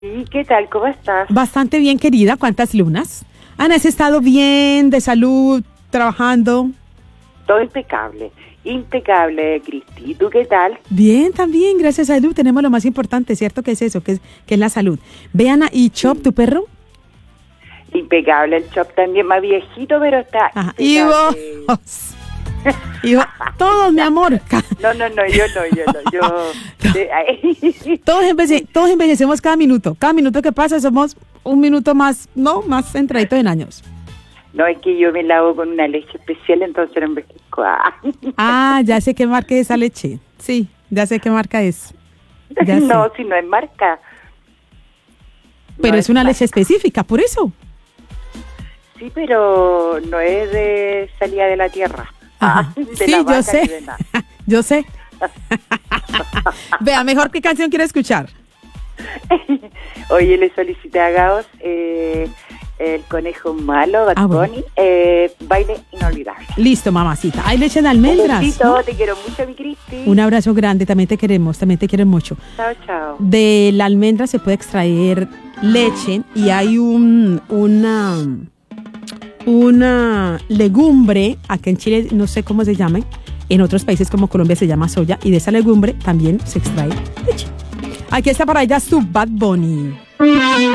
Sí, ¿qué tal? ¿Cómo estás? Bastante bien, querida. ¿Cuántas lunas? Ana, ¿has estado bien, de salud, trabajando? Todo impecable. Impecable, Cristi. ¿Y tú qué tal? Bien, también, gracias a Dios. Tenemos lo más importante, ¿cierto? Que es eso, que es la salud. Ve, Ana, ¿y Chop, tu perro? Impecable. El Chop también más viejito, pero está... Ajá. Y vos... todos, mi amor. No, yo Todos envejecemos cada minuto. Cada minuto que pasa somos un minuto más, ¿no? Más entraditos en años. No, es que yo me lavo con una leche especial, entonces no envejezco. Ya sé qué marca es esa leche. Sí, ya sé qué marca es. No, si no es marca. Pero es una leche específica, por eso. Sí, pero no es de salida de la tierra. Ajá. Sí, yo sé. Yo sé. Vea, mejor, ¿qué canción quiere escuchar? Oye, le solicité a Gaos el conejo malo, Bad Bunny, baile inolvidable. Listo, mamacita. Hay leche de almendras. Un besito, ¿no? Te quiero mucho, mi Cristi. Un abrazo grande, también te queremos, también te quiero mucho. Chao, chao. De la almendra se puede extraer leche y hay una legumbre, aquí en Chile no sé cómo se llama, en otros países como Colombia se llama soya, y de esa legumbre también se extrae leche. Aquí está para ella su Bad Bunny.